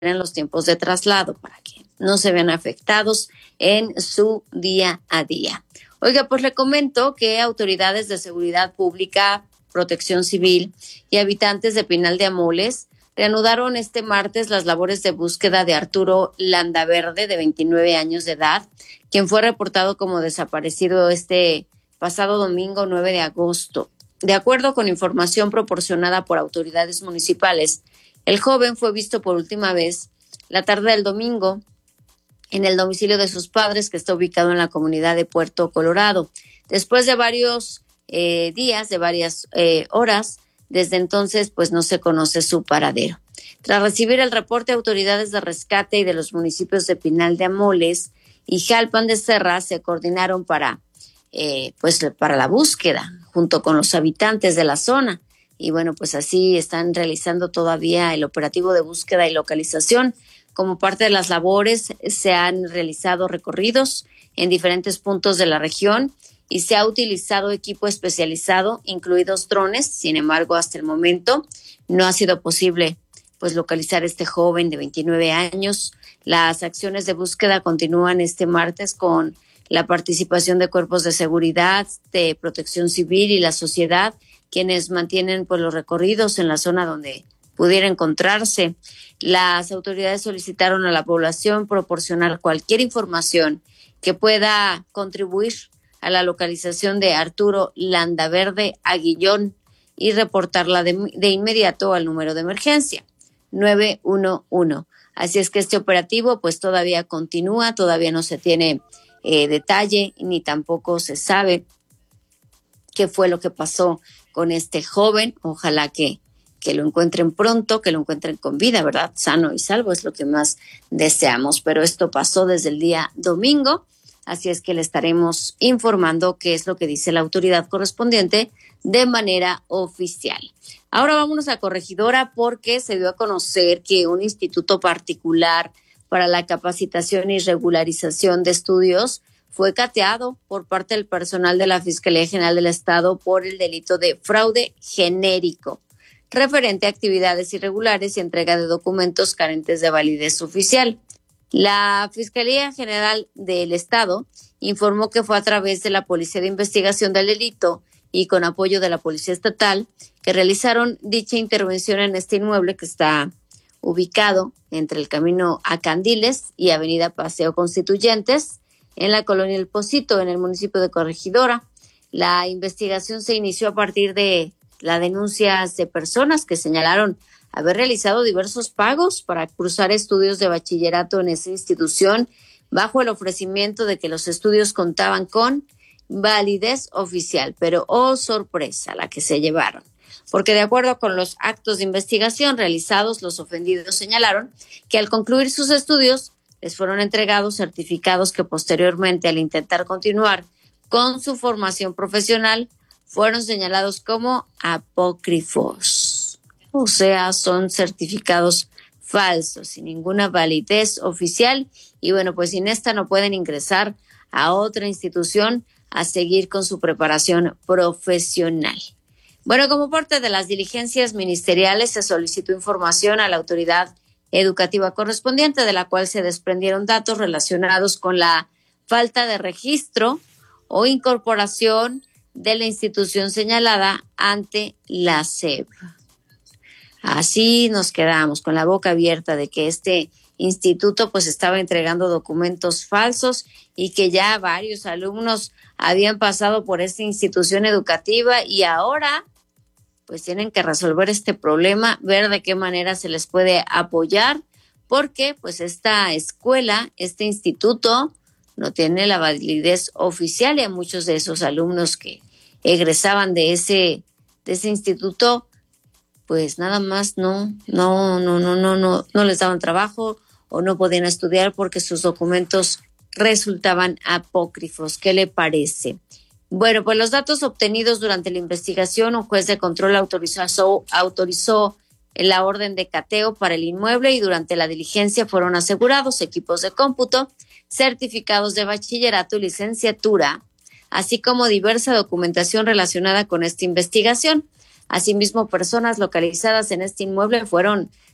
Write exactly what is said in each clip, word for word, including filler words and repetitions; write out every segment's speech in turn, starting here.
en los tiempos de traslado para que no se vean afectados en su día a día. Oiga, pues le comento que autoridades de seguridad pública, protección civil y habitantes de Pinal de Amoles reanudaron este martes las labores de búsqueda de Arturo Landaverde, de veintinueve años de edad, quien fue reportado como desaparecido este pasado domingo nueve de agosto. De acuerdo con información proporcionada por autoridades municipales, el joven fue visto por última vez la tarde del domingo en el domicilio de sus padres, que está ubicado en la comunidad de Puerto Colorado. Después de varios eh, días, de varias eh, horas, desde entonces, pues no se conoce su paradero. Tras recibir el reporte, autoridades de rescate y de los municipios de Pinal de Amoles y Jalpan de Serra se coordinaron para, eh, pues, para la búsqueda, junto con los habitantes de la zona. Y bueno, pues así están realizando todavía el operativo de búsqueda y localización. Como parte de las labores, se han realizado recorridos en diferentes puntos de la región y se ha utilizado equipo especializado, incluidos drones. Sin embargo, hasta el momento no ha sido posible pues localizar a este joven de veintinueve años. Las acciones de búsqueda continúan este martes con la participación de cuerpos de seguridad, de protección civil y la sociedad, quienes mantienen pues los recorridos en la zona donde pudiera encontrarse. Las autoridades solicitaron a la población proporcionar cualquier información que pueda contribuir a la localización de Arturo Landaverde Aguillón y reportarla de, de inmediato al número de emergencia nueve uno uno. Así es que este operativo pues todavía continúa, todavía no se tiene eh, detalle ni tampoco se sabe qué fue lo que pasó con este joven. Ojalá que, que lo encuentren pronto, que lo encuentren con vida, ¿verdad? Sano y salvo es lo que más deseamos. Pero esto pasó desde el día domingo, así es que le estaremos informando qué es lo que dice la autoridad correspondiente de manera oficial. Ahora vámonos a Corregidora, porque se dio a conocer que un instituto particular para la capacitación y regularización de estudios fue cateado por parte del personal de la Fiscalía General del Estado por el delito de fraude genérico, referente a actividades irregulares y entrega de documentos carentes de validez oficial. La Fiscalía General del Estado informó que fue a través de la Policía de Investigación del Delito y con apoyo de la Policía Estatal que realizaron dicha intervención en este inmueble que está ubicado entre el camino a Candiles y Avenida Paseo Constituyentes, en la colonia El Pocito, en el municipio de Corregidora. La investigación se inició a partir de las denuncias de personas que señalaron haber realizado diversos pagos para cursar estudios de bachillerato en esa institución, bajo el ofrecimiento de que los estudios contaban con validez oficial. Pero, oh sorpresa, la que se llevaron. Porque de acuerdo con los actos de investigación realizados, los ofendidos señalaron que al concluir sus estudios les fueron entregados certificados que posteriormente, al intentar continuar con su formación profesional, fueron señalados como apócrifos. O sea, son certificados falsos, sin ninguna validez oficial. Y bueno, pues sin esta no pueden ingresar a otra institución a seguir con su preparación profesional. Bueno, como parte de las diligencias ministeriales, se solicitó información a la autoridad educativa correspondiente, de la cual se desprendieron datos relacionados con la falta de registro o incorporación de la institución señalada ante la S E P. Así nos quedamos con la boca abierta de que este instituto pues estaba entregando documentos falsos y que ya varios alumnos habían pasado por esta institución educativa y ahora pues tienen que resolver este problema, ver de qué manera se les puede apoyar, porque pues esta escuela, este instituto no tiene la validez oficial y a muchos de esos alumnos que egresaban de ese, de ese instituto, pues nada más no, no, no, no, no, no, no les daban trabajo o no podían estudiar porque sus documentos resultaban apócrifos. ¿Qué le parece? Bueno, pues los datos obtenidos durante la investigación, un juez de control autorizó, autorizó la orden de cateo para el inmueble y durante la diligencia fueron asegurados equipos de cómputo, certificados de bachillerato y licenciatura, así como diversa documentación relacionada con esta investigación. Asimismo, personas localizadas en este inmueble fueron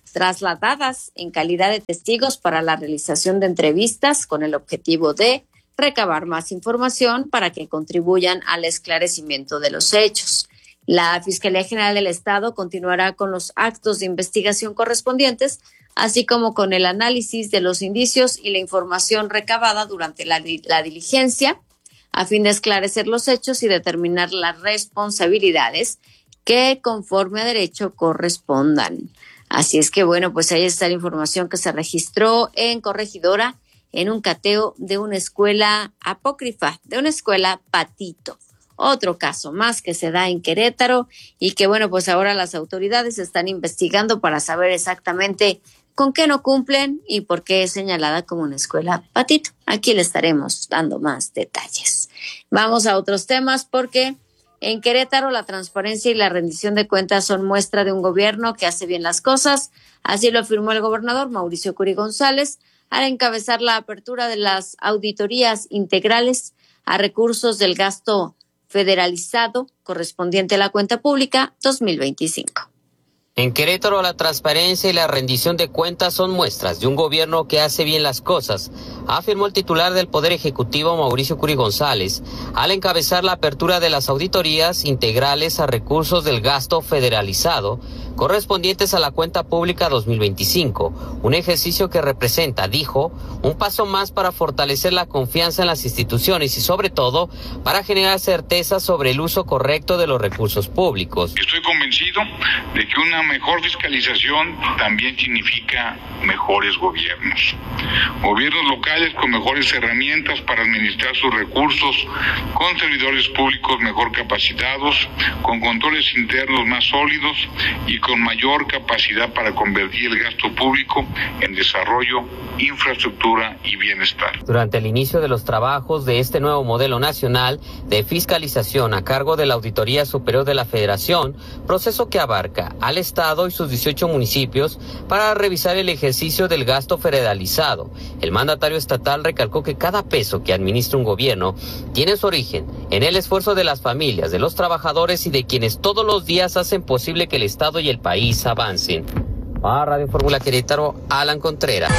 trasladadas en calidad de testigos para la realización de entrevistas con el objetivo de recabar más información para que contribuyan al esclarecimiento de los hechos. La Fiscalía General del Estado continuará con los actos de investigación correspondientes, así como con el análisis de los indicios y la información recabada durante la, la diligencia, a fin de esclarecer los hechos y determinar las responsabilidades que conforme a derecho correspondan. Así es que, bueno, pues ahí está la información que se registró en Corregidora en un cateo de una escuela apócrifa, de una escuela Patito. Otro caso más que se da en Querétaro y que, bueno, pues ahora las autoridades están investigando para saber exactamente con qué no cumplen y por qué es señalada como una escuela Patito. Aquí le estaremos dando más detalles. Vamos a otros temas porque en Querétaro la transparencia y la rendición de cuentas son muestra de un gobierno que hace bien las cosas. Así lo afirmó el gobernador Mauricio Curi González al encabezar la apertura de las auditorías integrales a recursos del gasto federalizado correspondiente a la cuenta pública dos mil veinticinco. En Querétaro, la transparencia y la rendición de cuentas son muestras de un gobierno que hace bien las cosas, afirmó el titular del Poder Ejecutivo, Mauricio Curi González, al encabezar la apertura de las auditorías integrales a recursos del gasto federalizado correspondientes a la cuenta pública dos mil veinticinco, un ejercicio que representa, dijo, un paso más para fortalecer la confianza en las instituciones y sobre todo para generar certeza sobre el uso correcto de los recursos públicos. Estoy convencido de que una mejor fiscalización también significa mejores gobiernos. Gobiernos locales con mejores herramientas para administrar sus recursos, con servidores públicos mejor capacitados, con controles internos más sólidos y con mayor capacidad para convertir el gasto público en desarrollo, infraestructura y bienestar. Durante el inicio de los trabajos de este nuevo modelo nacional de fiscalización a cargo de la Auditoría Superior de la Federación, proceso que abarca al Estado y sus dieciocho municipios para revisar el ejercicio del gasto federalizado, el mandatario estatal recalcó que cada peso que administra un gobierno tiene su origen en el esfuerzo de las familias, de los trabajadores y de quienes todos los días hacen posible que el Estado y el país avancen. Para Radio Fórmula Querétaro, Alan Contreras.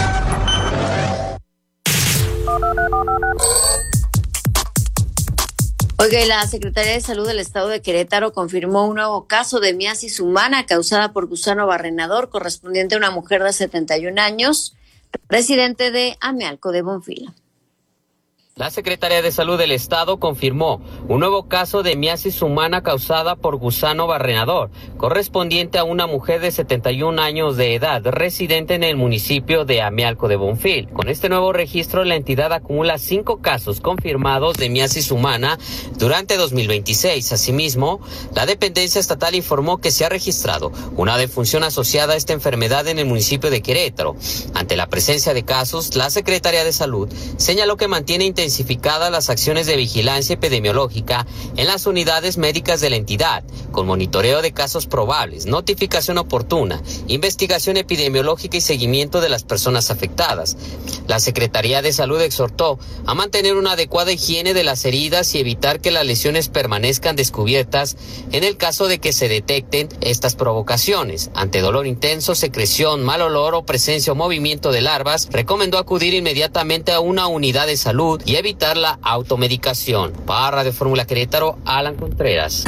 Oiga, y la Secretaría de Salud del Estado de Querétaro confirmó un nuevo caso de miasis humana causada por gusano barrenador correspondiente a una mujer de setenta y un años, residente de Amealco de Bonfil. La Secretaría de Salud del Estado confirmó un nuevo caso de miasis humana causada por gusano barrenador, correspondiente a una mujer de setenta y un años de edad, residente en el municipio de Amealco de Bonfil. Con este nuevo registro, la entidad acumula cinco casos confirmados de miasis humana durante dos mil veintiséis. Asimismo, la dependencia estatal informó que se ha registrado una defunción asociada a esta enfermedad en el municipio de Querétaro. Ante la presencia de casos, la Secretaría de Salud señaló que mantiene intensificadas las acciones de vigilancia epidemiológica en las unidades médicas de la entidad, con monitoreo de casos probables, notificación oportuna, investigación epidemiológica y seguimiento de las personas afectadas. La Secretaría de Salud exhortó a mantener una adecuada higiene de las heridas y evitar que las lesiones permanezcan descubiertas en el caso de que se detecten estas provocaciones. Ante dolor intenso, secreción, mal olor o presencia o movimiento de larvas, recomendó acudir inmediatamente a una unidad de salud y evitar la automedicación. Para Radio Fórmula Querétaro, Alan Contreras.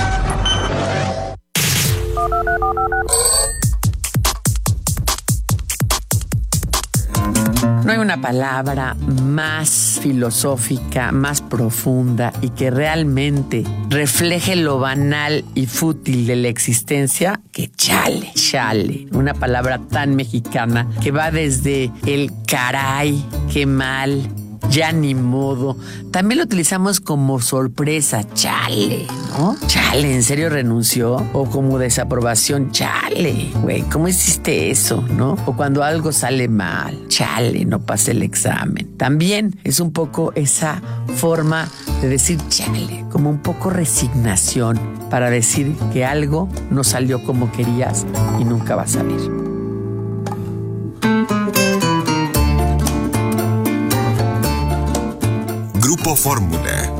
No hay una palabra más filosófica, más profunda y que realmente refleje lo banal y fútil de la existencia que chale, chale. Una palabra tan mexicana que va desde el caray, qué mal, ya ni modo. También lo utilizamos como sorpresa, chale, ¿no? Chale, ¿en serio renunció? O como desaprobación, chale, güey, ¿cómo hiciste eso, no? O cuando algo sale mal, chale, no pasé el examen. También es un poco esa forma de decir chale, como un poco resignación para decir que algo no salió como querías y nunca va a salir. Grupo Fórmula.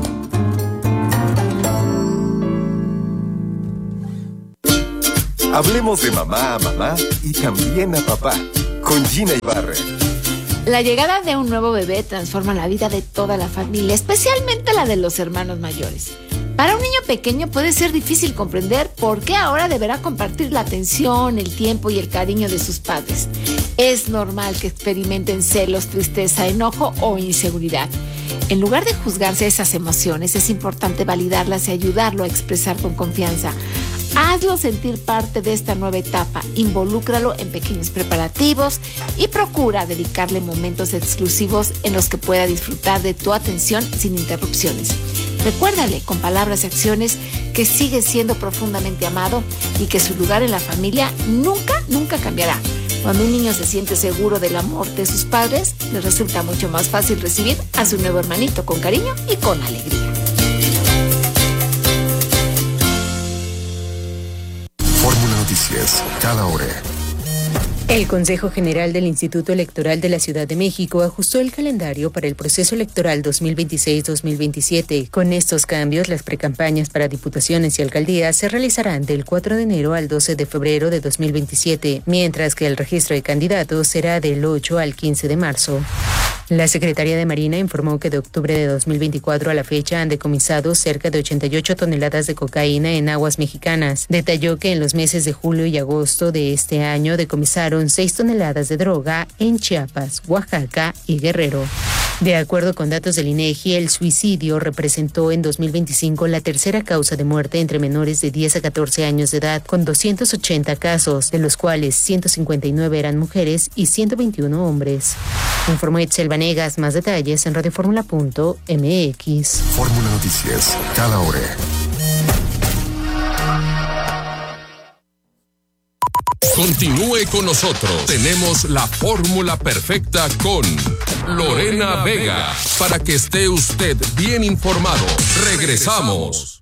Hablemos de mamá a mamá y también a papá, con Gina Ibarra. La llegada de un nuevo bebé transforma la vida de toda la familia, especialmente la de los hermanos mayores. Para un niño pequeño puede ser difícil comprender por qué ahora deberá compartir la atención, el tiempo y el cariño de sus padres. Es normal que experimenten celos, tristeza, enojo o inseguridad. En lugar de juzgarse esas emociones, es importante validarlas y ayudarlo a expresar con confianza. Hazlo sentir parte de esta nueva etapa, involúcralo en pequeños preparativos y procura dedicarle momentos exclusivos en los que pueda disfrutar de tu atención sin interrupciones. Recuérdale con palabras y acciones que sigue siendo profundamente amado y que su lugar en la familia nunca, nunca cambiará. Cuando un niño se siente seguro del amor de sus padres, le resulta mucho más fácil recibir a su nuevo hermanito con cariño y con alegría. Fórmula Noticias, cada hora. El Consejo General del Instituto Electoral de la Ciudad de México ajustó el calendario para el proceso electoral dos mil veintiséis dos mil veintisiete. Con estos cambios, las precampañas para diputaciones y alcaldías se realizarán del cuatro de enero al doce de febrero de dos mil veintisiete, mientras que el registro de candidatos será del ocho al quince de marzo. La Secretaría de Marina informó que de octubre de dos mil veinticuatro a la fecha han decomisado cerca de ochenta y ocho toneladas de cocaína en aguas mexicanas. Detalló que en los meses de julio y agosto de este año decomisaron seis toneladas de droga en Chiapas, Oaxaca y Guerrero. De acuerdo con datos del INEGI, el suicidio representó en dos mil veinticinco la tercera causa de muerte entre menores de diez a catorce años de edad, con doscientos ochenta casos, de los cuales ciento cincuenta y nueve eran mujeres y ciento veintiuno hombres. Informó Itzel Vanegas. Más detalles en radioformula punto m x. Fórmula Noticias, cada hora. Continúe con nosotros. Tenemos la fórmula perfecta con Lorena Vega, para que esté usted bien informado. Regresamos.